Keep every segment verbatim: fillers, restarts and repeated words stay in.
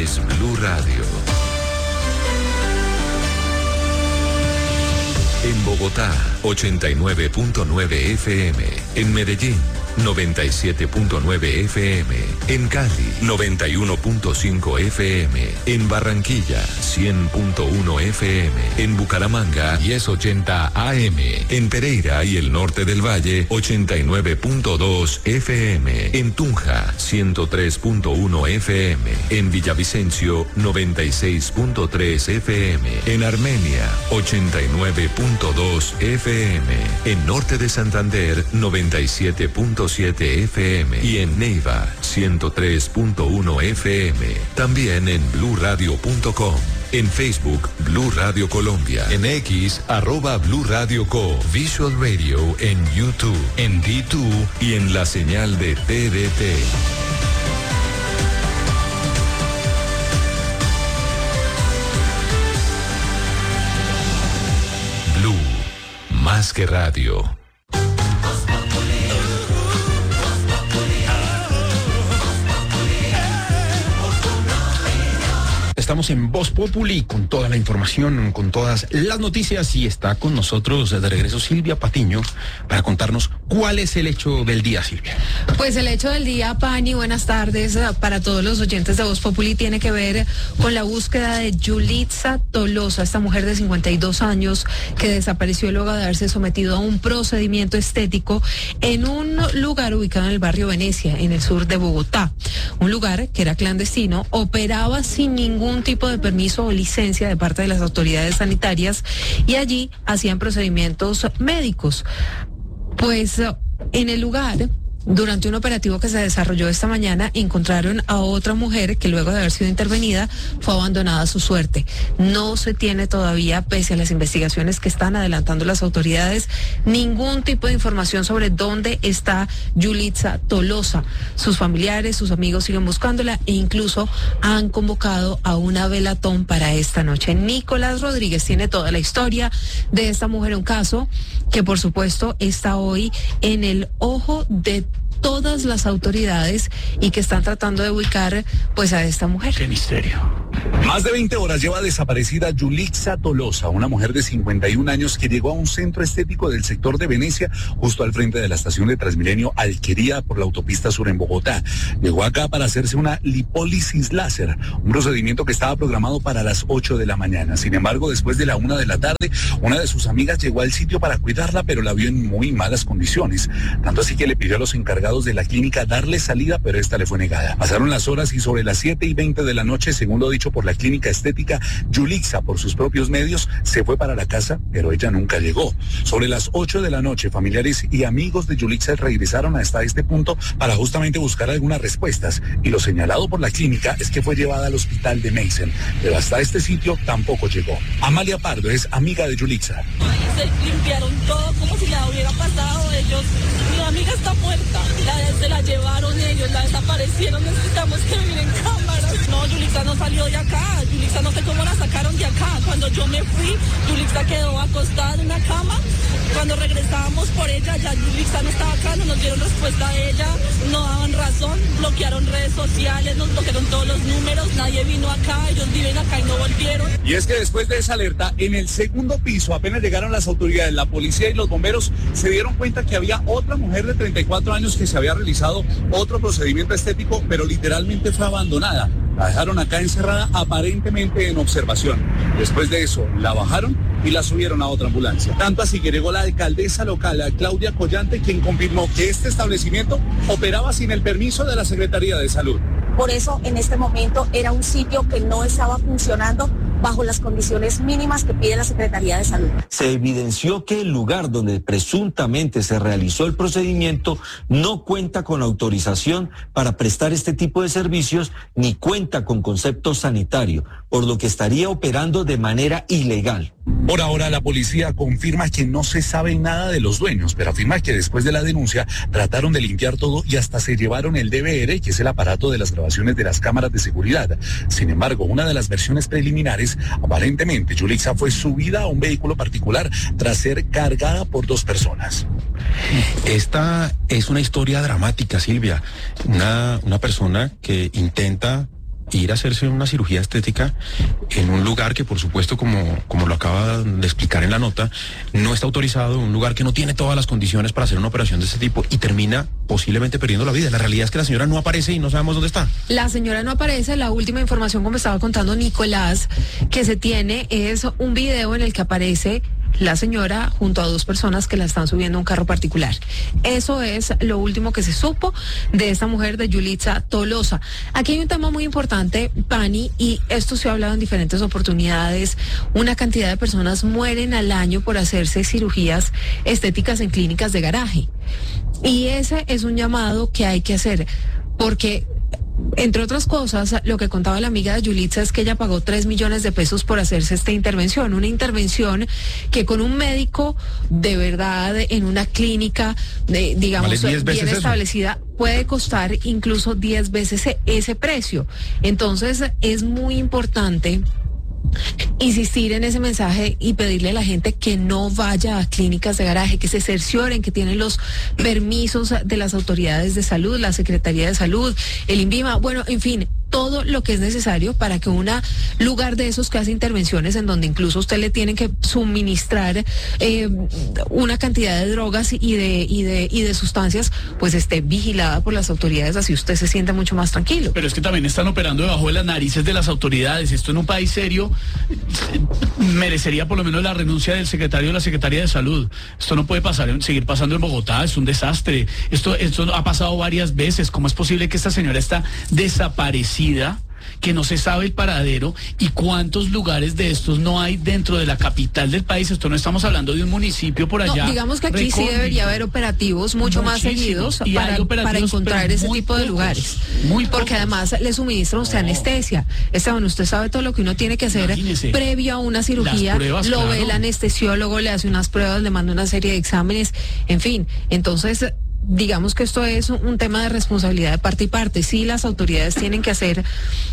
es Blue Radio. En Bogotá, ochenta y nueve punto nueve F M. En Medellín, noventa y siete punto nueve F M. En Cali, noventa y uno punto cinco F M. En Barranquilla, cien punto uno F M. En Bucaramanga, diez ochenta A M. En Pereira y el norte del Valle, ochenta y nueve punto dos F M. En Tunja, ciento tres punto uno F M. En Villavicencio, noventa y seis punto tres F M. En Armenia, ochenta y nueve punto dos F M. En Norte de Santander, noventa y siete punto siete F M. Y en Neiva, ciento tres punto uno F M. También en blue radio punto com. En Facebook, Blue Radio Colombia. En X, arroba Blue Radio Co. Visual Radio en YouTube, en D dos y en la señal de T D T. Blue, más que radio. Estamos en Voz Populi con toda la información, con todas las noticias, y está con nosotros de regreso Silvia Patiño para contarnos cuál es el hecho del día, Silvia. Pues el hecho del día, Pani, buenas tardes para todos los oyentes de Voz Populi, tiene que ver con la búsqueda de Yulitza Tolosa, esta mujer de cincuenta y dos años que desapareció luego de haberse sometido a un procedimiento estético en un lugar ubicado en el barrio Venecia, en el sur de Bogotá. Un lugar que era clandestino, operaba sin ningún tipo de permiso o licencia de parte de las autoridades sanitarias y allí hacían procedimientos médicos. Pues en el lugar, durante un operativo que se desarrolló esta mañana, encontraron a otra mujer que luego de haber sido intervenida fue abandonada a su suerte. No se tiene todavía, pese a las investigaciones que están adelantando las autoridades, ningún tipo de información sobre dónde está Yulitza Tolosa. Sus familiares, sus amigos siguen buscándola e incluso han convocado a una velatón para esta noche. Nicolás Rodríguez tiene toda la historia de esta mujer, un caso que por supuesto está hoy en el ojo de todas las autoridades y que están tratando de ubicar pues a esta mujer. ¡Qué misterio! Más de veinte horas lleva desaparecida Yulitza Tolosa, una mujer de cincuenta y un años que llegó a un centro estético del sector de Venecia, justo al frente de la estación de Transmilenio Alquería por la autopista sur en Bogotá. Llegó acá para hacerse una lipólisis láser, un procedimiento que estaba programado para las ocho de la mañana. Sin embargo, después de la una de la tarde, una de sus amigas llegó al sitio para cuidarla, pero la vio en muy malas condiciones. Tanto así que le pidió a los encargados de la clínica darle salida, pero esta le fue negada. Pasaron las horas y sobre las siete y veinte de la noche, según lo dicho por la clínica estética, Yulitza, por sus propios medios, se fue para la casa, pero ella nunca llegó. Sobre las ocho de la noche, familiares y amigos de Yulitza regresaron hasta este punto para justamente buscar algunas respuestas, y lo señalado por la clínica es que fue llevada al hospital de Meissen, pero hasta este sitio tampoco llegó. Amalia Pardo es amiga de Yulitza. Se limpiaron todo como si la hubiera pasado ellos. Mi amiga está muerta, la, se la llevaron ellos, la desaparecieron, necesitamos que miren cámaras. No, Yulitza no salió de acá, Yulitza no sé cómo la sacaron de acá. Cuando yo me fui, Yulitza quedó acostada en una cama. Cuando regresábamos por ella, ya Yulitza no estaba acá, no nos dieron respuesta a ella, no daban razón, bloquearon redes sociales, nos bloquearon todos los números, nadie vino acá, ellos viven acá y no volvieron. Y es que después de esa alerta, en el segundo piso, apenas llegaron las autoridades, la policía y los bomberos, se dieron cuenta que había otra mujer de treinta y cuatro años que se había realizado otro procedimiento estético, pero literalmente fue abandonada. La dejaron acá encerrada, aparentemente en observación. Después de eso, la bajaron y la subieron a otra ambulancia. Tanto así que llegó la alcaldesa local, Claudia Collante, quien confirmó que este establecimiento operaba sin el permiso de la Secretaría de Salud. Por eso, en este momento, era un sitio que no estaba funcionando bajo las condiciones mínimas que pide la Secretaría de Salud. Se evidenció que el lugar donde presuntamente se realizó el procedimiento no cuenta con autorización para prestar este tipo de servicios ni cuenta con concepto sanitario, por lo que estaría operando de manera ilegal. Por ahora, la policía confirma que no se sabe nada de los dueños, pero afirma que después de la denuncia trataron de limpiar todo y hasta se llevaron el D V R, que es el aparato de las grabaciones de las cámaras de seguridad. Sin embargo, una de las versiones preliminares, aparentemente Yulitza fue subida a un vehículo particular tras ser cargada por dos personas. Esta es una historia dramática, Silvia. Una, una persona que intenta ir a hacerse una cirugía estética en un lugar que, por supuesto, como, como lo acaba de explicar en la nota, no está autorizado, un lugar que no tiene todas las condiciones para hacer una operación de este tipo y termina posiblemente perdiendo la vida. La realidad es que la señora no aparece y no sabemos dónde está. La señora no aparece. La última información, como estaba contando Nicolás, que se tiene es un video en el que aparece la señora junto a dos personas que la están subiendo a un carro particular. Eso es lo último que se supo de esta mujer, de Yulitza Tolosa. Aquí hay un tema muy importante, Pani, y esto se ha hablado en diferentes oportunidades. Una cantidad de personas mueren al año por hacerse cirugías estéticas en clínicas de garaje. Y ese es un llamado que hay que hacer, porque entre otras cosas, lo que contaba la amiga de Yulitza es que ella pagó tres millones de pesos por hacerse esta intervención, una intervención que con un médico de verdad en una clínica, de, digamos, vale bien establecida, eso puede costar incluso diez veces ese precio. Entonces es muy importante insistir en ese mensaje y pedirle a la gente que no vaya a clínicas de garaje, que se cercioren que tienen los permisos de las autoridades de salud, la Secretaría de Salud, el INVIMA, bueno, en fin, todo lo que es necesario para que un lugar de esos que hace intervenciones en donde incluso usted le tienen que suministrar eh, una cantidad de drogas y de, y de y de sustancias, pues esté vigilada por las autoridades, así usted se sienta mucho más tranquilo. Pero es que también están operando debajo de las narices de las autoridades. Esto en un país serio merecería por lo menos la renuncia del secretario o la secretaria de Salud. Esto no puede pasar, seguir pasando en Bogotá, es un desastre. Esto, esto ha pasado varias veces. ¿Cómo es posible que esta señora está desaparecida, que no se sabe el paradero, y cuántos lugares de estos no hay dentro de la capital del país? Esto no estamos hablando de un municipio por allá. No, digamos que aquí recóndito. Sí debería haber operativos mucho Muchísimos. más seguidos para, para encontrar ese tipo pocos, de lugares. Muy Porque pocos. Además le suministran usted no. anestesia. Esteban, usted sabe todo lo que uno tiene que hacer Imagínese. previo a una cirugía. Pruebas, lo claro. ve el anestesiólogo, le hace unas pruebas, le manda una serie de exámenes, en fin. Entonces, digamos que esto es un tema de responsabilidad de parte y parte. Sí, las autoridades tienen que hacer,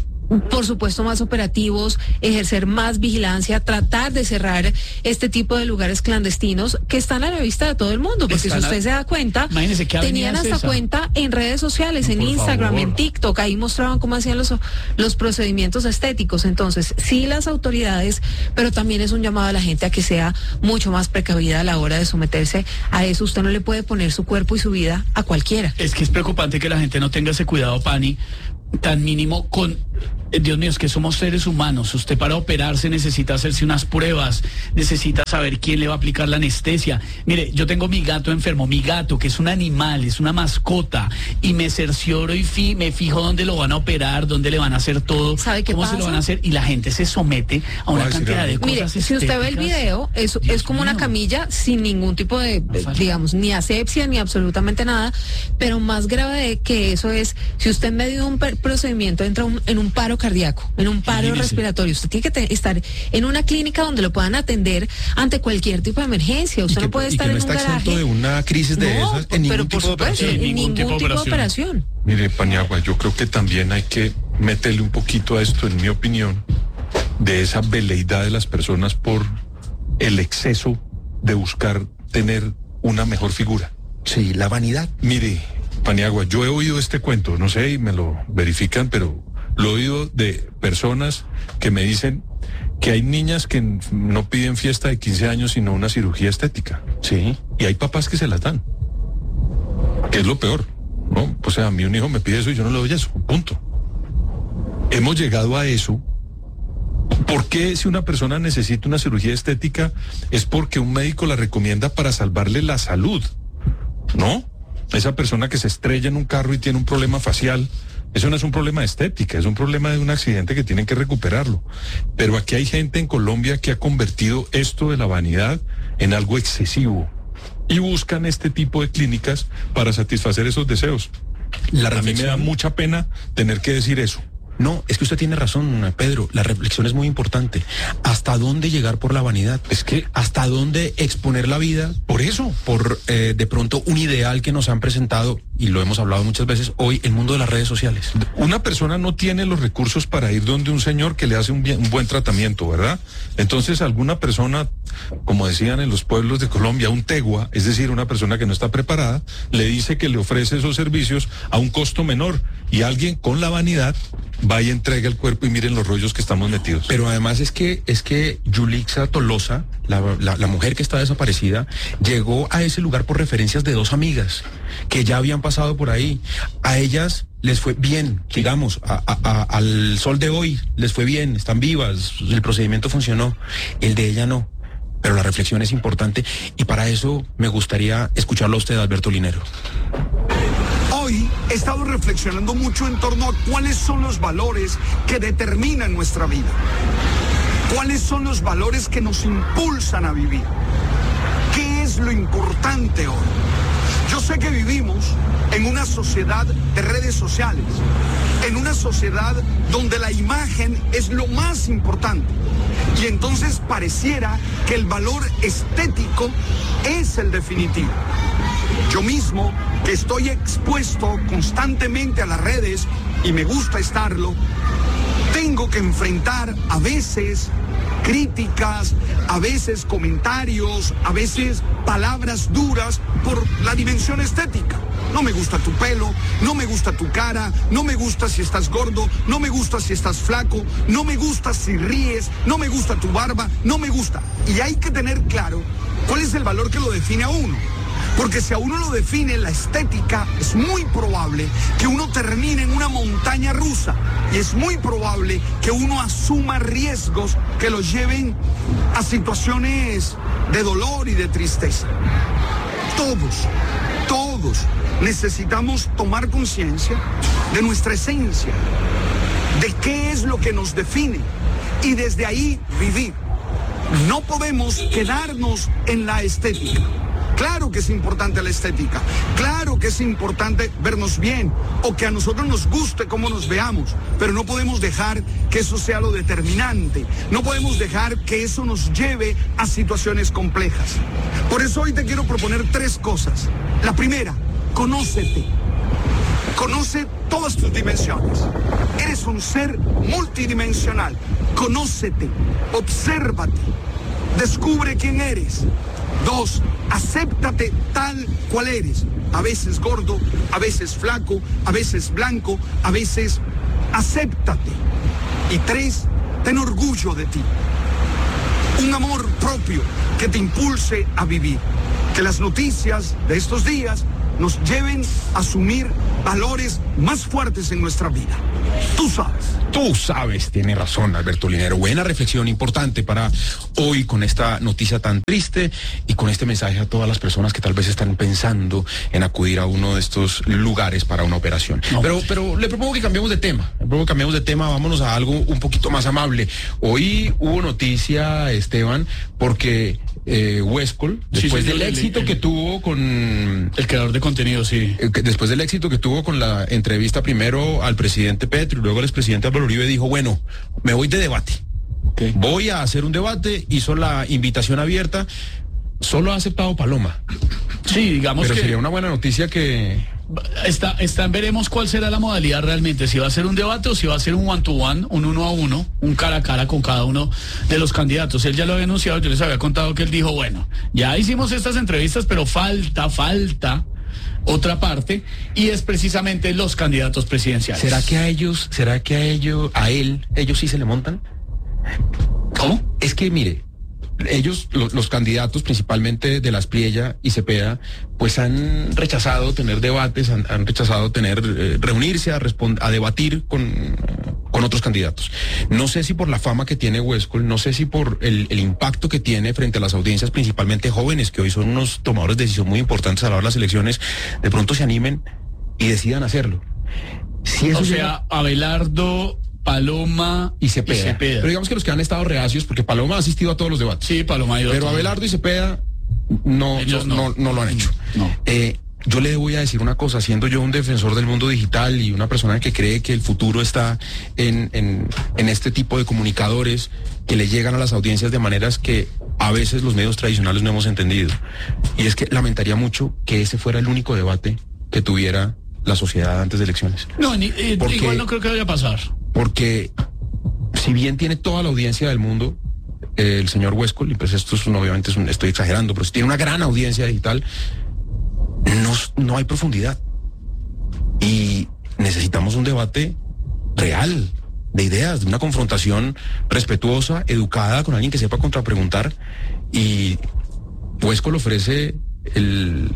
por supuesto, más operativos, ejercer más vigilancia, tratar de cerrar este tipo de lugares clandestinos que están a la vista de todo el mundo, porque están si usted a... se da cuenta, tenían hasta esa? cuenta en redes sociales, no, en Instagram, favor. en TikTok, ahí mostraban cómo hacían los, los procedimientos estéticos. Entonces, sí, las autoridades, pero también es un llamado a la gente a que sea mucho más precavida a la hora de someterse a eso. Usted no le puede poner su cuerpo y su vida a cualquiera. Es que es preocupante que la gente no tenga ese cuidado, Pani, tan mínimo con... Dios mío, es que somos seres humanos. Usted para operarse necesita hacerse unas pruebas, necesita saber quién le va a aplicar la anestesia. Mire, yo tengo mi gato enfermo, mi gato que es un animal, es una mascota, y me cercioro y fi, me fijo dónde lo van a operar, dónde le van a hacer todo, ¿sabe qué cómo pasa? se lo van a hacer, y la gente se somete a una cantidad de cosas. Mire, estéticas. Si usted ve el video, es, es como mío. una camilla sin ningún tipo de, no digamos, ni asepsia, ni absolutamente nada, pero más grave de que eso es, si usted en medio de un procedimiento entra un, en un paro cardíaco, en un paro Imagínese. respiratorio, usted tiene que te, estar en una clínica donde lo puedan atender ante cualquier tipo de emergencia. Usted que, no puede estar no en un garaje de una crisis de no, esas en pero ningún por tipo supuesto, de operación. en ningún, ningún tipo, tipo de operación. Mire, Paniagua, yo creo que también hay que meterle un poquito a esto, en mi opinión, de esa veleidad de las personas por el exceso de buscar tener una mejor figura. Sí, la vanidad. Mire, Paniagua, yo he oído este cuento, no sé, y me lo verifican, pero lo he oído de personas que me dicen que hay niñas que no piden fiesta de quince años, sino una cirugía estética. Sí. Y hay papás que se las dan. Que es lo peor, ¿no? O sea, a mí un hijo me pide eso y yo no le doy eso, punto. Hemos llegado a eso. ¿Por qué si una persona necesita una cirugía estética es porque un médico la recomienda para salvarle la salud? ¿No? Esa persona que se estrella en un carro y tiene un problema facial, eso no es un problema de estética, es un problema de un accidente que tienen que recuperarlo. Pero aquí hay gente en Colombia que ha convertido esto de la vanidad en algo excesivo y buscan este tipo de clínicas para satisfacer esos deseos. La A mí me da mucha pena tener que decir eso. No, es que usted tiene razón, Pedro. La reflexión es muy importante. ¿Hasta dónde llegar por la vanidad? Es que... ¿Hasta dónde exponer la vida? Por eso, por eh, de pronto un ideal que nos han presentado. y lo hemos hablado muchas veces, hoy el mundo de las redes sociales. Una persona no tiene los recursos para ir donde un señor que le hace un, bien, un buen tratamiento, ¿verdad? Entonces alguna persona, como decían en los pueblos de Colombia, un tegua, es decir, una persona que no está preparada, le dice que le ofrece esos servicios a un costo menor, y alguien con la vanidad va y entrega el cuerpo y miren los rollos que estamos metidos. Pero además es que es que Yulixa Tolosa, la, la, la mujer que está desaparecida, llegó a ese lugar por referencias de dos amigas que ya habían pasado por ahí. A ellas les fue bien, digamos, a, a, a, al sol de hoy les fue bien, están vivas, el procedimiento funcionó, el de ella no. Pero la reflexión es importante y para eso me gustaría escucharlo a usted, Alberto Linero. Hoy he estado reflexionando mucho en torno a cuáles son los valores que determinan nuestra vida. ¿Cuáles son los valores que nos impulsan a vivir? ¿Qué es lo importante hoy? Yo sé que vivimos en una sociedad de redes sociales, en una sociedad donde la imagen es lo más importante. Y entonces pareciera que el valor estético es el definitivo. Yo mismo, que estoy expuesto constantemente a las redes, y me gusta estarlo, tengo que enfrentar a veces críticas, a veces comentarios, a veces palabras duras por la dimensión estética. No me gusta tu pelo, no me gusta tu cara, no me gusta si estás gordo, no me gusta si estás flaco, no me gusta si ríes, no me gusta tu barba, no me gusta. Y hay que tener claro cuál es el valor que lo define a uno. Porque si a uno lo define la estética, es muy probable que uno termine en una montaña rusa. Y es muy probable que uno asuma riesgos que los lleven a situaciones de dolor y de tristeza. Todos, todos necesitamos tomar conciencia de nuestra esencia, de qué es lo que nos define y desde ahí vivir. No podemos quedarnos en la estética. Claro que es importante la estética, claro que es importante vernos bien o que a nosotros nos guste cómo nos veamos, pero no podemos dejar que eso sea lo determinante, no podemos dejar que eso nos lleve a situaciones complejas. Por eso hoy te quiero proponer tres cosas. La primera, conócete, conoce todas tus dimensiones. Eres un ser multidimensional, conócete, obsérvate, descubre quién eres. Dos, acéptate tal cual eres, a veces gordo, a veces flaco, a veces blanco, a veces acéptate. Y tres, ten orgullo de ti. Un amor propio que te impulse a vivir. Que las noticias de estos días nos lleven a asumir valores más fuertes en nuestra vida. Tú sabes. Tú sabes, tiene razón Alberto Linero. Buena reflexión, importante para hoy con esta noticia tan triste y con este mensaje a todas las personas que tal vez están pensando en acudir a uno de estos lugares para una operación. No. Pero, pero le propongo que cambiemos de tema. Le propongo que cambiemos de tema, vámonos a algo un poquito más amable. Hoy hubo noticia, Esteban, porque eh, Huescol, después sí, sí, del el, éxito el, que el, tuvo con... El creador de contenido, sí. Eh, después del éxito que tuvo con la entrevista primero al presidente Petro y luego al expresidente Álvaro Uribe, dijo, bueno, me voy de debate. Okay. Voy a hacer un debate, hizo la invitación abierta, solo ha aceptado Paloma. Sí, digamos Pero que... sería una buena noticia que... Está, está, veremos cuál será la modalidad realmente, si va a ser un debate o si va a ser un one to one, un uno a uno, un cara a cara con cada uno de los candidatos. Él ya lo había anunciado, yo les había contado que él dijo, bueno, ya hicimos estas entrevistas, pero falta, falta otra parte, y es precisamente los candidatos presidenciales. ¿Será que a ellos, será que a ellos, a él, ellos sí se le montan? ¿Cómo? Es que mire, ellos, los, los candidatos principalmente de Las Priella y Cepeda, pues han rechazado tener debates, han, han rechazado tener, eh, reunirse a, a debatir con, con otros candidatos. No sé si por la fama que tiene Huescol, no sé si por el, el impacto que tiene frente a las audiencias principalmente jóvenes, que hoy son unos tomadores de decisión muy importantes a la hora de las elecciones, de pronto se animen y decidan hacerlo. Si eso o sea, llega... Abelardo... Paloma y Cepeda. y Cepeda. Pero digamos que los que han estado reacios, porque Paloma ha asistido a todos los debates. Sí, Paloma. Pero Abelardo y Cepeda no, no, no. no, no lo han hecho. No. Eh, yo le voy a decir una cosa, siendo yo un defensor del mundo digital y una persona que cree que el futuro está en, en, en este tipo de comunicadores que le llegan a las audiencias de maneras que a veces los medios tradicionales no hemos entendido. Y es que lamentaría mucho que ese fuera el único debate que tuviera la sociedad antes de elecciones. No, ni, eh, Porque- igual no creo que vaya a pasar. Porque si bien tiene toda la audiencia del mundo, eh, el señor Huescol, y pues esto es un, obviamente es un, estoy exagerando, pero si tiene una gran audiencia digital, no, no hay profundidad. Y necesitamos un debate real, de ideas, de una confrontación respetuosa, educada, con alguien que sepa contrapreguntar. Y Huescol ofrece el,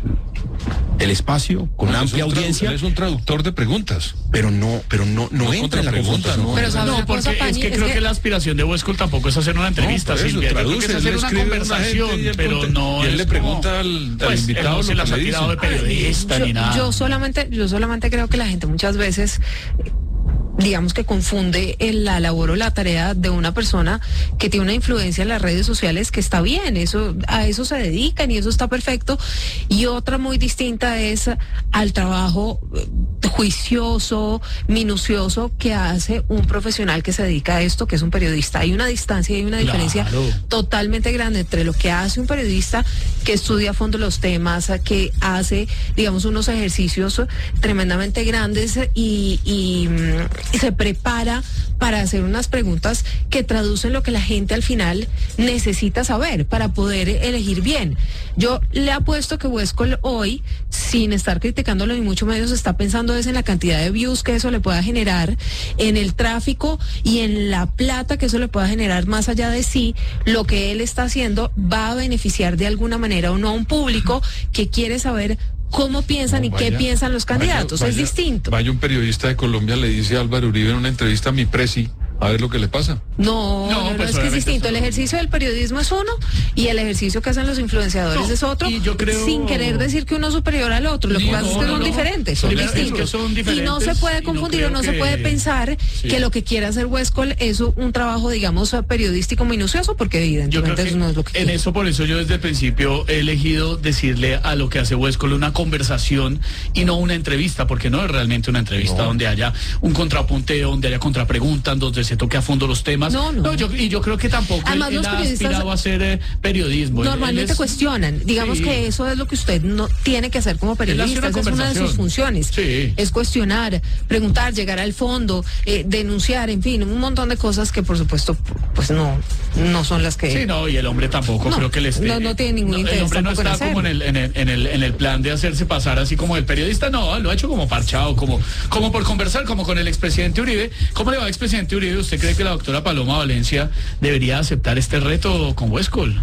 el espacio con No, una es amplia un tradu- audiencia, él es un traductor de preguntas. pero no, pero no, no, No entra en la contrapregunta, confrontación. no. Pero ¿sabe No, una porque cosa, es Pani? que Es creo que- que la aspiración de Huescol tampoco es hacer una entrevista, por eso, Silvia. Yo creo que traduce, es él hacer le una escribe a una conversación, gente y él pero conte- no y él es le como- pregunta al- al pues, invitado él no se lo las que ha le tirado de dice. periodista yo, ni nada. yo solamente, yo solamente creo que la gente muchas veces, eh, digamos que confunde el- la labor o la tarea de una persona que tiene una influencia en las redes sociales, que está bien, eso, a eso se dedican y eso está perfecto, y otra muy distinta es al trabajo eh, juicioso, minucioso que hace un profesional que se dedica a esto, que es un periodista. Hay una distancia y hay una diferencia Claro. totalmente grande entre lo que hace un periodista que estudia a fondo los temas, que hace, digamos, unos ejercicios tremendamente grandes y, y, mm, y se prepara para hacer unas preguntas que traducen lo que la gente al final necesita saber para poder elegir bien. Yo le apuesto que Huescol hoy, sin estar criticándolo ni mucho menos, está pensando es en la cantidad de views que eso le pueda generar, en el tráfico y en la plata que eso le pueda generar más allá de sí. Lo que él está haciendo va a beneficiar de alguna manera o no a un público que quiere saber cómo piensan No, y qué vaya- piensan los candidatos. vaya- es distinto. Vaya un periodista de Colombia, le dice a Álvaro Uribe en una entrevista a mi presi, a ver lo que le pasa. No, No, no, no, pues es que es obviamente distinto. eso- El ejercicio del periodismo es uno y el ejercicio que hacen los influenciadores No, es otro, y yo creo- sin querer decir que uno es superior al otro. Lo que Sí, pasa no, es que no, son no. diferentes, son Primero, es que distintos. son y no diferentes se puede y no confundir o creo no se que- puede pensar Sí. que lo que quiere hacer Huescol es un trabajo, digamos, periodístico minucioso, porque Yo creo evidentemente que eso no es lo que en quiere. eso, por eso yo desde el principio he elegido decirle a lo que hace Huescol una conversación y no una entrevista, porque no es realmente una entrevista No. donde haya un contrapunteo, donde haya contrapreguntas, donde se toque a fondo los temas. No, no. yo, y yo creo que tampoco Además, él, él los ha periodistas aspirado a hacer eh, periodismo. Él- él Normalmente es- cuestionan, digamos Sí. que eso es lo que usted no tiene que hacer como Él hace periodista, una esa es una de sus conversación. funciones, Sí. es cuestionar, preguntar, llegar al fondo, eh, denunciar, en fin, un montón de cosas que por supuesto pues no, no son las que... Sí, no, y el hombre tampoco No, creo que le esté. no- no tiene ningún interés El hombre no tampoco en está como en el, en, el, en, el, en el plan de hacerse pasar así como el periodista, no, lo ha hecho como parchado, como, como por conversar, como con el expresidente Uribe. ¿Cómo le va, expresidente Uribe? ¿Usted cree que la doctora Paloma Valencia debería aceptar este reto con Huescol?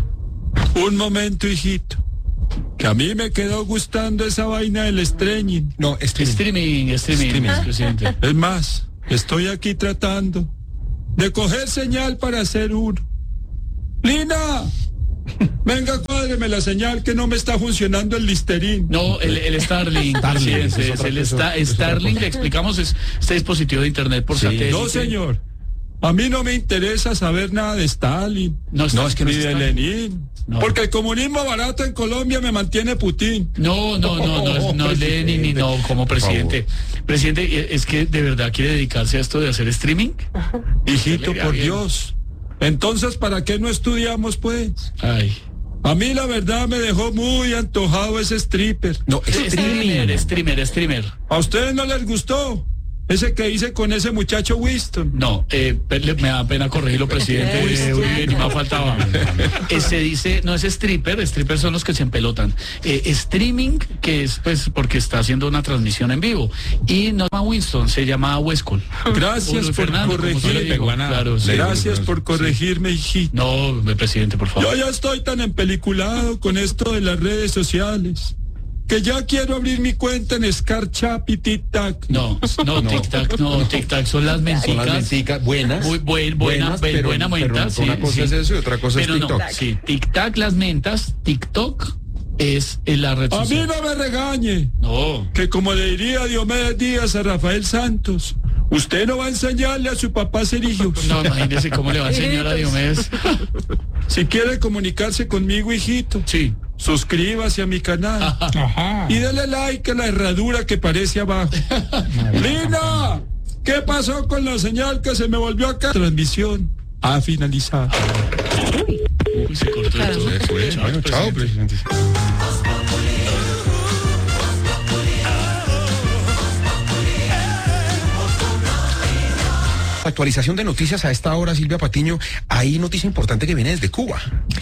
Un momento, hijito. Que a mí me quedó gustando esa vaina del streaming. No, este Streaming, streaming, Streaming. expresidente. Es más, estoy aquí tratando de coger señal para hacer uno. ¡Lina! Venga, cuádreme la señal que no me está funcionando el Listerine. No, el, el Starlink, Starlink, presidente, eso es es otra el cosa, sta- eso es otra Starlink, cosa. le explicamos, es este dispositivo de internet por Sí. satélite. No, señor. A mí no me interesa saber nada de Stalin. No, No, es que no Ni es de Stalin. Lenin. No. Porque el comunismo barato en Colombia me mantiene Putin. No, no, no, no, es- no es Lenin ni no como presidente. Presidente, ¿es que de verdad quiere dedicarse a esto de hacer streaming? Hijito, Le irá por bien. Dios. Entonces, ¿para qué no estudiamos, pues? Ay. A mí la verdad me dejó muy antojado ese stripper. No, es Streamer, streamer, streamer. ¿A ustedes no les gustó? Ese que hice con ese muchacho Winston. No, eh, pe- le- me da pena corregirlo, presidente eh, Uribe, ni más faltaba. Eh, se dice, no es stripper, stripper son los que se empelotan. Eh, streaming, que es pues porque está haciendo una transmisión en vivo. Y no se llama Winston, se llama Huescol. Gracias Luis por Fernando, como se le corregirme. digo, claro, sí. Gracias por corregirme, hijito. No, presidente, por favor. Yo ya estoy tan empeliculado con esto de las redes sociales que ya quiero abrir mi cuenta en Scarchap y TikTok. No, no, tic tac, no, tic tac, son las Son menticas. las menticas buenas. Muy buen, buena, buenas, buen- pero- buena pero menta, sí, una cosa sí. es eso y otra cosa Pero es no, TikTok. sí, tic-tac, las mentas, TikTok es en la red A mí social. no me regañe, No, que como le diría Diomedes Díaz a Rafael Santos, usted no va a enseñarle a su papá a ser hijos. no, imagínese cómo le va a enseñar a Diomedes. Si quiere comunicarse conmigo, hijito, Sí. suscríbase a mi canal y dele like a la herradura que parece abajo. Lina, ¿qué pasó con la señal que se me volvió acá? Transmisión ha finalizado. Uy, se cortó Claro. todo. Bueno, chao, presidente. Actualización de noticias a esta hora, Silvia Patiño. Hay noticia importante que viene desde Cuba.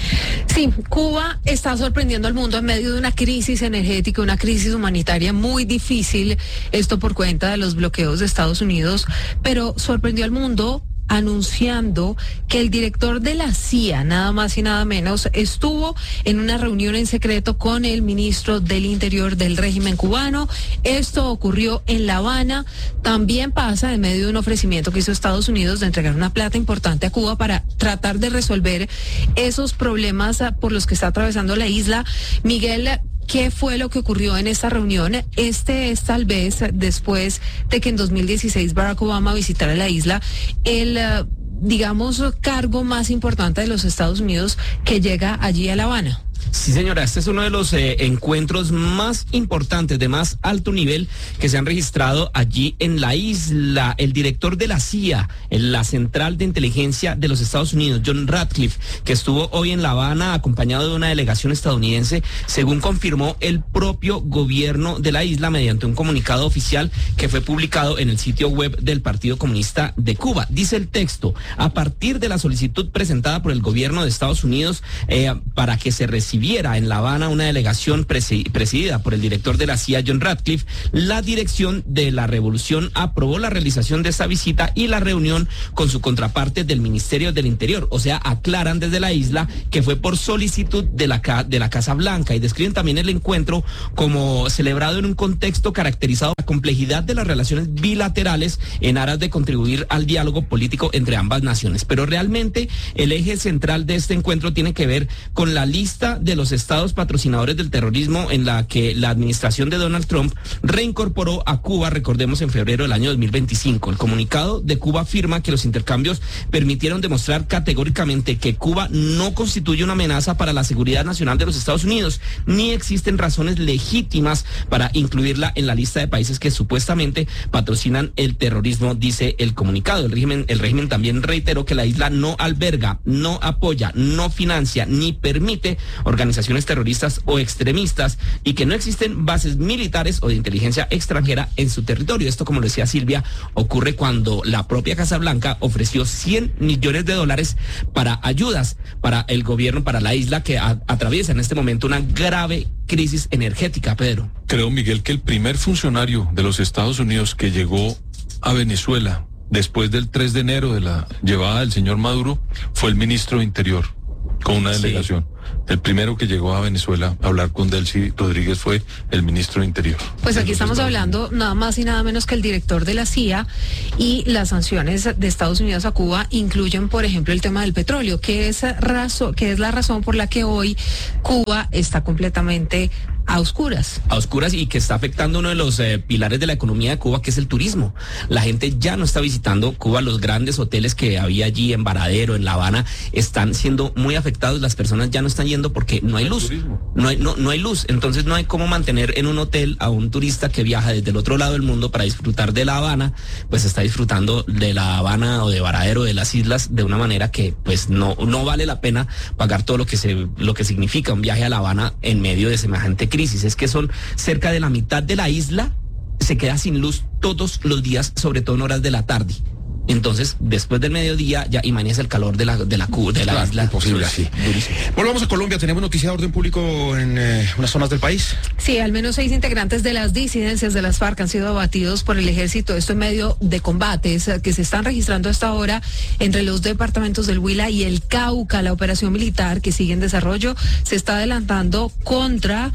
Sí, Cuba está sorprendiendo al mundo en medio de una crisis energética, una crisis humanitaria muy difícil, esto por cuenta de los bloqueos de Estados Unidos, pero sorprendió al mundo anunciando que el director de la C I A, nada más y nada menos, estuvo en una reunión en secreto con el ministro del Interior del régimen cubano. Esto ocurrió en La Habana. También pasa en medio de un ofrecimiento que hizo Estados Unidos de entregar una plata importante a Cuba para tratar de resolver esos problemas por los que está atravesando la isla. Miguel, ¿qué fue lo que ocurrió en esta reunión? Este es tal vez después de que en dos mil dieciséis Barack Obama visitara la isla, el, uh, digamos, cargo más importante de los Estados Unidos que llega allí a La Habana. Sí, señora, este es uno de los eh, encuentros más importantes, de más alto nivel, que se han registrado allí en la isla. El director de la C I A, en la Central de Inteligencia de los Estados Unidos, John Ratcliffe, que estuvo hoy en La Habana acompañado de una delegación estadounidense, según confirmó el propio gobierno de la isla mediante un comunicado oficial que fue publicado en el sitio web del Partido Comunista de Cuba. Dice el texto: a partir de la solicitud presentada por el gobierno de Estados Unidos eh, para que se recibiera en La Habana una delegación presidida por el director de la C I A, John Ratcliffe, la dirección de la Revolución aprobó la realización de esta visita y la reunión con su contraparte del Ministerio del Interior. O sea, aclaran desde la isla que fue por solicitud de la, de la Casa Blanca, y describen también el encuentro como celebrado en un contexto caracterizado por la complejidad de las relaciones bilaterales en aras de contribuir al diálogo político entre ambas naciones. Pero realmente el eje central de este encuentro tiene que ver con la lista de los estados patrocinadores del terrorismo, en la que la administración de Donald Trump reincorporó a Cuba, recordemos, en febrero del año dos mil veinticinco. El comunicado de Cuba afirma que los intercambios permitieron demostrar categóricamente que Cuba no constituye una amenaza para la seguridad nacional de los Estados Unidos, ni existen razones legítimas para incluirla en la lista de países que supuestamente patrocinan el terrorismo, dice el comunicado. El régimen, el régimen también reiteró que la isla no alberga, no apoya, no financia ni permite organizaciones terroristas o extremistas, y que no existen bases militares o de inteligencia extranjera en su territorio. Esto, como lo decía Silvia, ocurre cuando la propia Casa Blanca ofreció cien millones de dólares para ayudas para el gobierno, para la isla, que a, atraviesa en este momento una grave crisis energética, Pedro. Creo, Miguel, que el primer funcionario de los Estados Unidos que llegó a Venezuela después del tres de enero de la llevada del señor Maduro fue el ministro de Interior, con una delegación. Sí. El primero que llegó a Venezuela a hablar con Delcy Rodríguez fue el ministro de Interior. Pues aquí estamos hablando nada más y nada menos que el director de la C I A, y las sanciones de Estados Unidos a Cuba incluyen, por ejemplo, el tema del petróleo, que es, razo, que es la razón por la que hoy Cuba está completamente a oscuras. A oscuras, y que está afectando uno de los eh, pilares de la economía de Cuba, que es el turismo. La gente ya no está visitando Cuba. Los grandes hoteles que había allí en Varadero, en La Habana, están siendo muy afectados. Las personas ya no están yendo porque no hay luz. No hay, no, no hay luz. Entonces no hay cómo mantener en un hotel a un turista que viaja desde el otro lado del mundo para disfrutar de La Habana, pues está disfrutando de La Habana o de Varadero, de las islas, de una manera que pues no, no vale la pena pagar todo lo que se, lo que significa un viaje a La Habana en medio de semejante crisis. Es que son cerca de la mitad de la isla se queda sin luz todos los días, sobre todo en horas de la tarde. Entonces, después del mediodía, ya imagínese el calor de la de la, de la claro, isla. Imposible, sí. Volvamos a Colombia. ¿Tenemos noticia de orden público en eh, unas zonas del país? Sí, al menos seis integrantes de las disidencias de las FARC han sido abatidos por el ejército. Esto en medio de combates que se están registrando hasta ahora entre los departamentos del Huila y el Cauca. La operación militar, que sigue en desarrollo, se está adelantando contra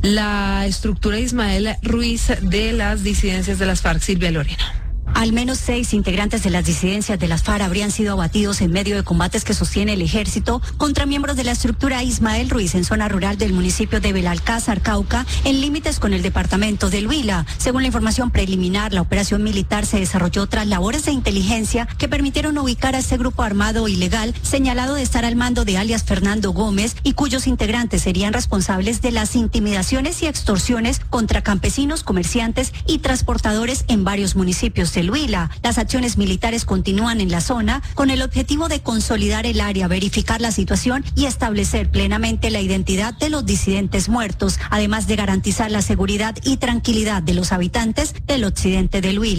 la estructura de Ismael Ruiz de las disidencias de las FARC. Silvia Lorena. Al menos seis integrantes de las disidencias de las FARC habrían sido abatidos en medio de combates que sostiene el ejército contra miembros de la estructura Ismael Ruiz en zona rural del municipio de Belalcázar, Cauca, en límites con el departamento del Huila. Según la información preliminar, la operación militar se desarrolló tras labores de inteligencia que permitieron ubicar a este grupo armado ilegal señalado de estar al mando de alias Fernando Gómez, y cuyos integrantes serían responsables de las intimidaciones y extorsiones contra campesinos, comerciantes y transportadores en varios municipios del Huila. Las acciones militares continúan en la zona con el objetivo de consolidar el área, verificar la situación y establecer plenamente la identidad de los disidentes muertos, además de garantizar la seguridad y tranquilidad de los habitantes del occidente del Huila.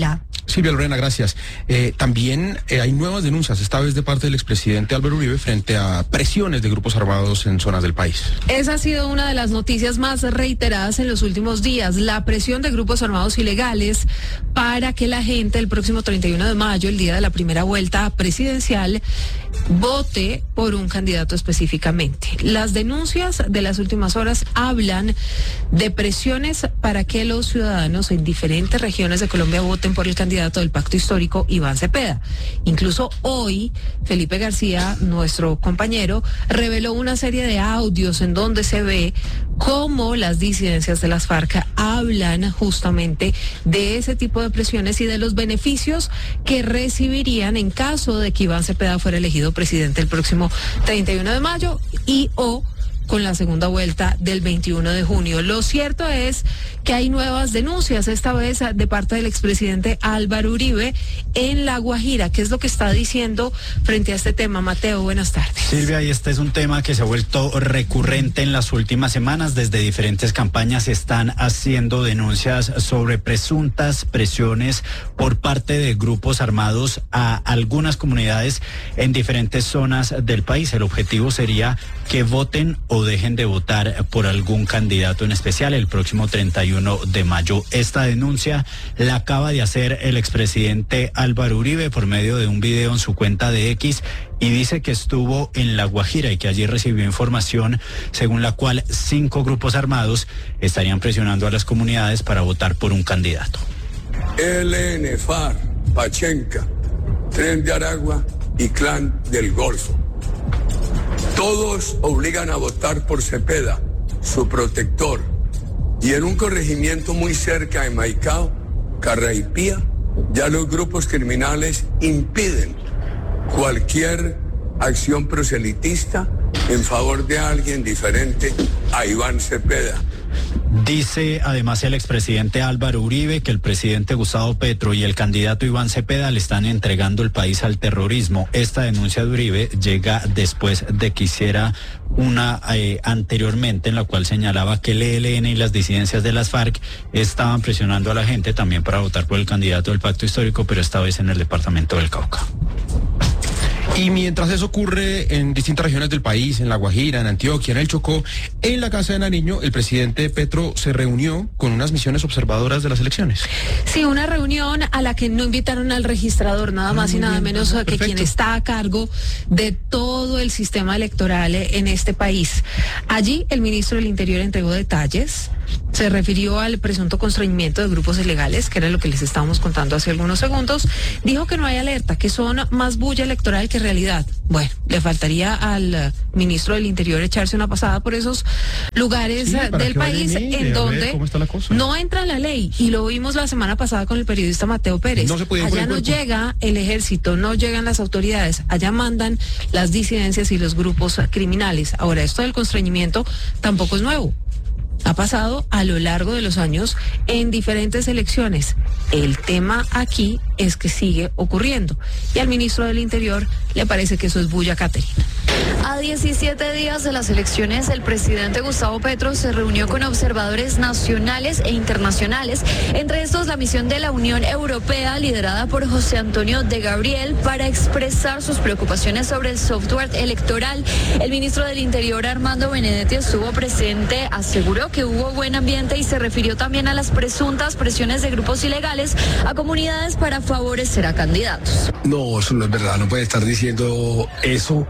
Silvia Lorena, gracias. Eh, también eh, hay nuevas denuncias, esta vez de parte del expresidente Álvaro Uribe, frente a presiones de grupos armados en zonas del país. Esa ha sido una de las noticias más reiteradas en los últimos días, la presión de grupos armados ilegales para que la gente el próximo treinta y uno de mayo, el día de la primera vuelta presidencial, vote por un candidato específicamente. Las denuncias de las últimas horas hablan de presiones para que los ciudadanos en diferentes regiones de Colombia voten por el candidato del Pacto Histórico, Iván Cepeda. Incluso hoy, Felipe García, nuestro compañero, reveló una serie de audios en donde se ve cómo las disidencias de las FARC hablan justamente de ese tipo de presiones y de los beneficios que recibirían en caso de que Iván Cepeda fuera elegido presidente el próximo treinta y uno de mayo y o con la segunda vuelta del veintiuno de junio. Lo cierto es que hay nuevas denuncias, esta vez de parte del expresidente Álvaro Uribe en La Guajira. ¿Qué es lo que está diciendo frente a este tema? Mateo, buenas tardes. Silvia, y este es un tema que se ha vuelto recurrente en las últimas semanas. Desde diferentes campañas se están haciendo denuncias sobre presuntas presiones por parte de grupos armados a algunas comunidades en diferentes zonas del país. El objetivo sería que voten o dejen de votar por algún candidato en especial el próximo treinta y uno de mayo. Esta denuncia la acaba de hacer el expresidente Álvaro Uribe por medio de un video en su cuenta de X y dice que estuvo en La Guajira y que allí recibió información según la cual cinco grupos armados estarían presionando a las comunidades para votar por un candidato. E L N, FARC, Pachenca, Tren de Aragua y Clan del Golfo. Todos obligan a votar por Cepeda, su protector. Y en un corregimiento muy cerca de Maicao, Carraipía, ya los grupos criminales impiden cualquier acción proselitista en favor de alguien diferente a Iván Cepeda. Dice además el expresidente Álvaro Uribe que el presidente Gustavo Petro y el candidato Iván Cepeda le están entregando el país al terrorismo. Esta denuncia de Uribe llega después de que hiciera una eh, anteriormente en la cual señalaba que el E L N y las disidencias de las FARC estaban presionando a la gente también para votar por el candidato del Pacto Histórico, pero esta vez en el departamento del Cauca. Y mientras eso ocurre en distintas regiones del país, en La Guajira, en Antioquia, en el Chocó, en la Casa de Nariño, el presidente Petro se reunió con unas misiones observadoras de las elecciones. Sí, una reunión a la que no invitaron al registrador, nada más ah, y nada bien, menos que perfecto. Quien está a cargo de todo el sistema electoral en este país. Allí el ministro del Interior entregó detalles, se refirió al presunto constreñimiento de grupos ilegales, que era lo que les estábamos contando hace algunos segundos. Dijo que no hay alerta, que son más bulla electoral que realidad. Bueno, le faltaría al ministro del Interior echarse una pasada por esos lugares sí, del país en donde no entra la ley, y lo vimos la semana pasada con el periodista Mateo Pérez. No se puede allá no llega el ejército, no llegan las autoridades, allá mandan las disidencias y los grupos criminales. Ahora, esto del constreñimiento tampoco es nuevo. Ha pasado a lo largo de los años en diferentes elecciones. El tema aquí es que sigue ocurriendo. Y al ministro del Interior le parece que eso es bulla, Caterina. A diecisiete días de las elecciones, el presidente Gustavo Petro se reunió con observadores nacionales e internacionales, entre estos la misión de la Unión Europea liderada por José Antonio de Gabriel, para expresar sus preocupaciones sobre el software electoral. El ministro del Interior, Armando Benedetti, estuvo presente, aseguró que hubo buen ambiente y se refirió también a las presuntas presiones de grupos ilegales a comunidades para favorecer a candidatos. No, eso no es verdad, no puede estar diciendo eso.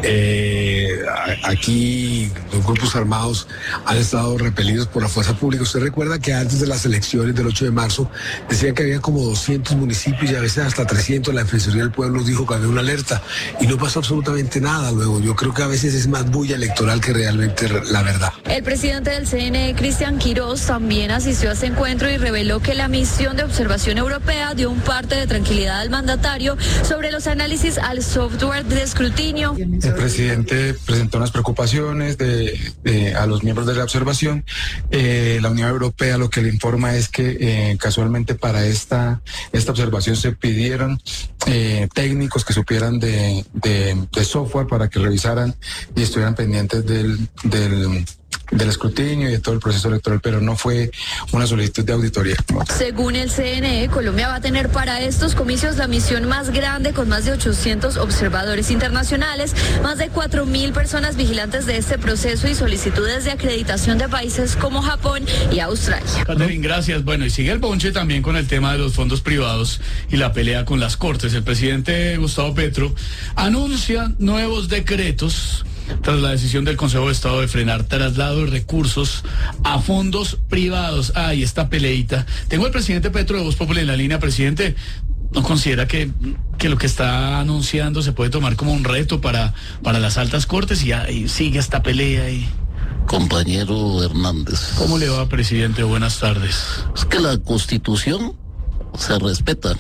Eh, aquí los grupos armados han estado repelidos por la fuerza pública. Usted recuerda que antes de las elecciones del ocho de marzo decían que había como doscientos municipios y a veces hasta trescientos. La Defensoría del Pueblo dijo que había una alerta y no pasó absolutamente nada luego. Yo creo que a veces es más bulla electoral que realmente la verdad. El presidente del C N E, Cristian Quirós, también asistió a ese encuentro y reveló que la misión de observación europea dio un parte de tranquilidad al mandatario sobre los análisis al software de escrutinio. El presidente presentó unas preocupaciones de, de, a los miembros de la observación. Eh, la Unión Europea lo que le informa es que eh, casualmente para esta, esta observación se pidieron eh, técnicos que supieran de, de, de software para que revisaran y estuvieran pendientes del, del del escrutinio y de todo el proceso electoral, pero no fue una solicitud de auditoría. Según el C N E, Colombia va a tener para estos comicios la misión más grande con más de ochocientos observadores internacionales, más de cuatro mil personas vigilantes de este proceso y solicitudes de acreditación de países como Japón y Australia. Catherine, gracias. Bueno, y sigue el bonche también con el tema de los fondos privados y la pelea con las cortes. El presidente Gustavo Petro anuncia nuevos decretos tras la decisión del Consejo de Estado de frenar traslado de recursos a fondos privados. Ay, esta peleita. Tengo al presidente Petro de Voz Populi en la línea. Presidente, ¿no considera que, que lo que está anunciando se puede tomar como un reto para, para las altas cortes y, y sigue esta pelea y... Compañero Hernández. ¿Cómo le va, presidente? Buenas tardes. Es que la Constitución se respeta.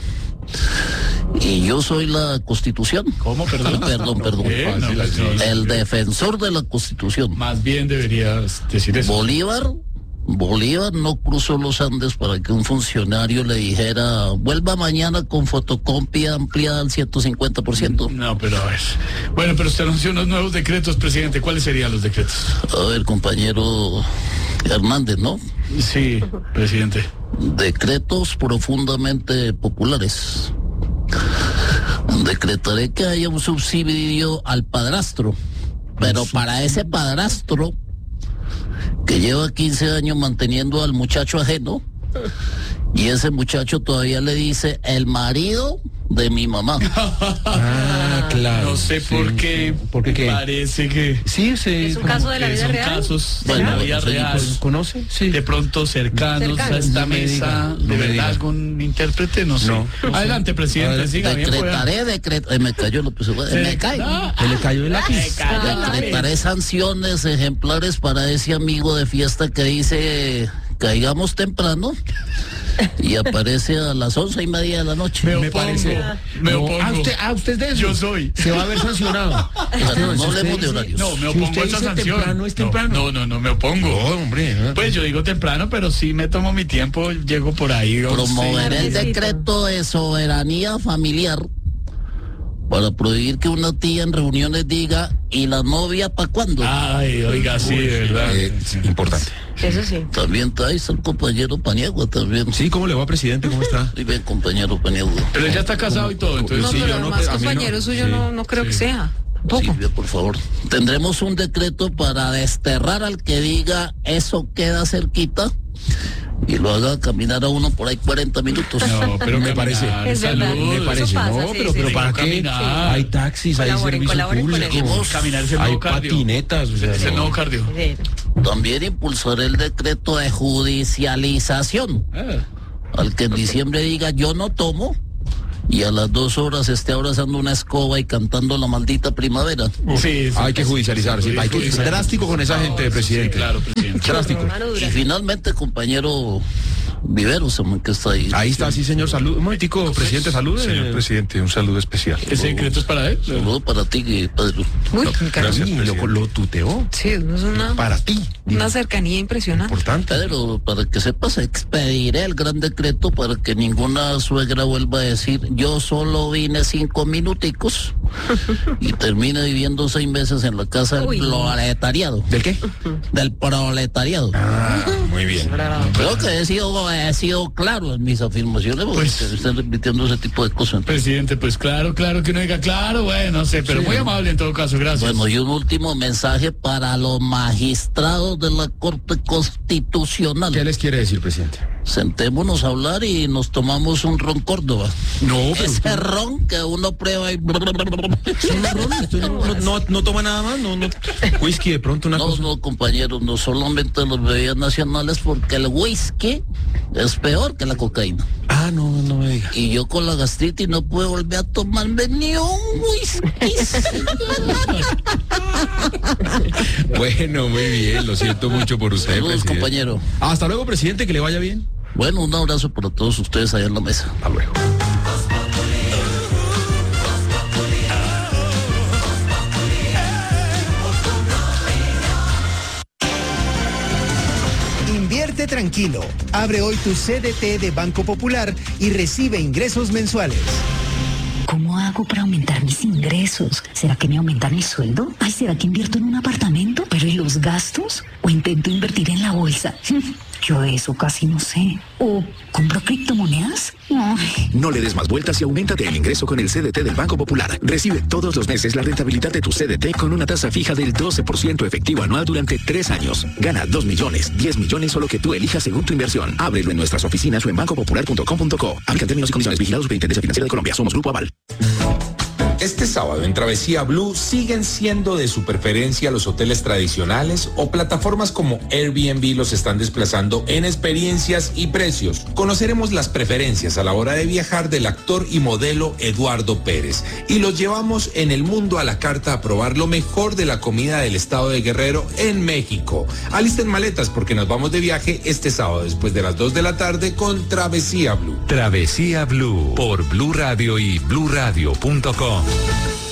Y yo soy la Constitución. ¿Cómo? Perdón. Perdón, perdón. ¿Qué? No, pues, no, el defensor de la Constitución. Más bien deberías decir eso. Bolívar, Bolívar no cruzó los Andes para que un funcionario le dijera, vuelva mañana con fotocopia ampliada al ciento cincuenta por ciento. No, pero a ver. Bueno, pero usted anunció unos nuevos decretos, presidente. ¿Cuáles serían los decretos? A ver, compañero Hernández, ¿no? Sí, presidente. Decretos profundamente populares. Decretaré que haya un subsidio al padrastro, pero para ese padrastro que lleva quince años manteniendo al muchacho ajeno y ese muchacho todavía le dice el marido de mi mamá. Ah, claro. No sé sí, por qué. Sí. ¿Por qué qué? Parece que sí, sí, es un caso de la vida son real. Casos de bueno, la vida sí, real. pues, ¿conoce? Sí. De pronto cercanos, cercanos. a esta no mesa. Diga, de no verdad, algún intérprete, no sé. No, no Adelante, sé. presidente, Adelante. siga bien. Decretaré, decret... eh, me cayó lo que se fue. Me cae. Ah, Se le cayó el lápiz. Decretaré sanciones ejemplares para ese amigo de fiesta que dice caigamos temprano y aparece a las once y media de la noche. Me, Me opongo, parece. Me No, opongo. ah, usted, ah, usted es de eso. Yo soy. Se va a ver sancionado. Bueno, no Si usted hablemos de dice- horarios. No, me Si opongo usted a esa dice sanción. temprano, es temprano. No, no, no, me opongo. No, hombre. ¿no? Pues yo digo temprano, pero sí me tomo mi tiempo, llego por ahí. Promoveré el sí. decreto de soberanía familiar para prohibir que una tía en reuniones diga ¿y la novia para cuándo? Ay, oiga, sí, de verdad. Eh, importante. Eso sí. También traes al compañero Paniagua también. Sí, ¿cómo le va, presidente? ¿Cómo está? Muy bien, compañero Paniagua. Pero él ya está casado y todo, entonces No, sí, pero yo no. más a mí no- compañero suyo sí, no, no creo que sí. sea. Poco. Silvia, por favor. Tendremos un decreto para desterrar al que diga eso queda cerquita y lo haga caminar a uno por ahí cuarenta minutos. No, pero me parece. Es verdad. Me Eso parece. pasa, no, sí, pero, sí, pero sí. ¿para qué? Caminar. Hay taxis, hay Colaboren, servicio colaboren con público, eso. Caminar es el hay nuevo cardio. patinetas. O sea, Es el no. nuevo cardio. También impulsaré el decreto de judicialización. Ah. Al que en diciembre diga yo no tomo y a las dos horas esté abrazando una escoba y cantando la maldita primavera. Sí, sí. Hay que judicializar, sí, hay que ser drástico con esa gente, presidente. Sí, claro, presidente. Drástico. Y finalmente, compañero Viveros, hombre, que está ahí. Ahí está, sí, señor. Salud. Un momentico, presidente, salud. Señor presidente, un saludo especial. ¿Ese decreto es para él? Saludo para ti, Pedro. Uy, Gracias, Gracias, lo, presidente. lo tuteó. sí, no es una, Para ti. digo, una cercanía impresionante. Importante. Pedro, para que sepas, expediré el gran decreto para que ninguna suegra vuelva a decir yo solo vine cinco minuticos y termine viviendo seis meses en la casa del Uy. proletariado. ¿Del qué? Del proletariado. Ah, muy bien. Creo que he sido, he sido claro en mis afirmaciones porque Pues- se están repitiendo ese tipo de cosas. Presidente, pues claro, claro que uno diga, claro, bueno, no sé, pero muy amable en todo caso, gracias. Bueno, y un último mensaje para los magistrados de la Corte Constitucional. ¿Qué les quiere decir, presidente? Sentémonos a hablar y nos tomamos un ron Córdoba. No, pero Ese usted- ron que uno prueba y... Sí, ron, usted no, no, no, no toma nada más, no, no. Whisky de pronto, una No, cosa. no, compañeros, no solamente las bebidas nacionales porque el whisky es peor que la cocaína. Ah, no, no me diga. Y yo con la gastritis no puedo volver a tomarme ni un whisky. Bueno, muy bien, lo siento mucho por usted, Saludos, presidente. compañero. Hasta luego, presidente, que le vaya bien. Bueno, un abrazo para todos ustedes allá en la mesa. Hasta luego. Invierte tranquilo. Abre hoy tu C D T de Banco Popular y recibe ingresos mensuales. ¿Cómo hago para aumentar mis ingresos? ¿Será que me aumentan el sueldo? Ay, ¿será que invierto en un apartamento? ¿Pero y los gastos? ¿O intento invertir en la bolsa? Yo de eso casi no sé. ¿O compro criptomonedas? Ay. No le des más vueltas y auméntate el ingreso con el C D T del Banco Popular. Recibe todos los meses la rentabilidad de tu C D T con una tasa fija del doce por ciento efectivo anual durante tres años. Gana dos millones, diez millones o lo que tú elijas según tu inversión. Ábrelo en nuestras oficinas o en banco popular punto com punto co. Aplican términos y condiciones. Vigilados Superintendencia Financiera de Colombia. Somos Grupo Aval. Este sábado en Travesía Blue siguen siendo de su preferencia los hoteles tradicionales o plataformas como Airbnb los están desplazando en experiencias y precios. Conoceremos las preferencias a la hora de viajar del actor y modelo Eduardo Pérez y los llevamos en el mundo a la carta a probar lo mejor de la comida del estado de Guerrero en México. Alisten maletas porque nos vamos de viaje este sábado después de las dos de la tarde con Travesía Blue. Travesía Blue por Blue Radio y blue radio punto com.